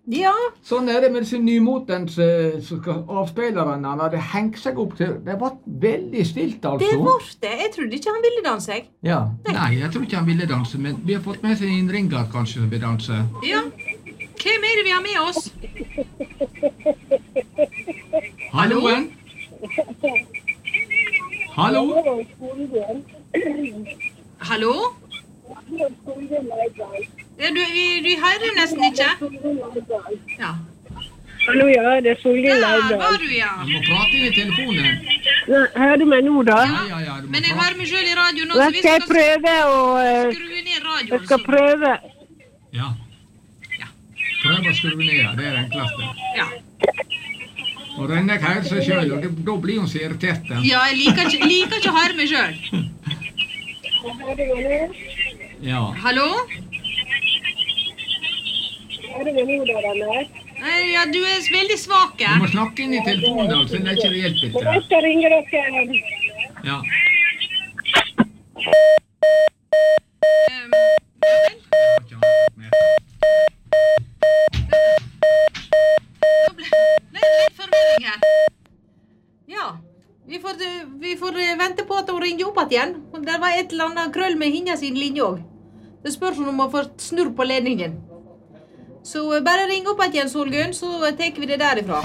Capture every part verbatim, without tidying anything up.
Ja. Sånn er det med disse nymotens avspillerne. Han hadde hengt seg opp til. Det var veldig stilt, altså. Det var det. Jeg trodde ikke han ville danse, jeg. Ja. Nei, jeg tror ikke han ville danse, men vi har fått med seg en ringer kanskje som vil danse. Ja. Hvem er det vi har med oss? Halloen? Hallo? Hallo? Ja, du, vi, du hører nesten ikke. Ja. Hallo, ja, det er Solgren Der Leidal. var du, ja. Du må prate inn i telefonen. Ja, hører du meg nå, da? Ja, ja, ja, du må Men jeg prate. hører meg selv i radio nå, Da så vi skal jeg skal prøve å eh, skru ned radioen. Jeg skal så- prøve. Ja. Prøv å skru ned, det er det enkleste. Ja. Og denne hører seg selv, og det, da blir hun så irritert. den. Ja, jeg liker ikke, jeg liker ikke å høre meg selv. Ja. Hallo? Hører du meg nå, da, Denne? Nei, Ja, du er veldig svak. Du må snakke inn i telefonen, altså, det er ikke det hjelper Jeg ikke. skal ringe dere. Ja. Um, ja vel. Da ble ble det litt forvirring her. Ja, vi får, vi får eh, vente på at hun ringer opp igjen. Det var et eller annet krøll med hinna sin linje også. Det spørs om hun må få snurr på ledningen. Så eh, bare ring opp igjen, Solgunn, så eh, tar vi det derifra.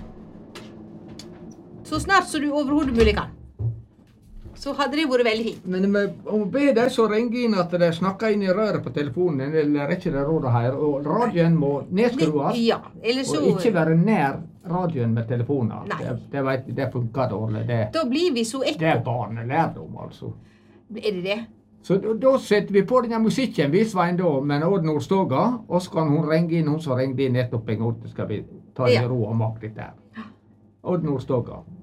Så snart så du overhodet mulig kan. Så hadde det vært veldig fint. Men om be de som ringer inn at de snakker inn i røret på telefonen, eller er ikke det råd her, og radioen må nedskrues, Ja, eller så... og ikke være nær radioen med telefoner. Nei. Det, det, vet, vi, det funker dårlig. Det, Da blir vi så det ekko. er barnelærdom, altså. Er det det? Så da, da setter vi på denne musikken, vi Svein da, med Odd Nordstoga, og så kan hun ringe inn, hun som ringte inn nettopp en gang, så skal vi ta det Ja. i ro og makt litt der. Odd Nordstoga.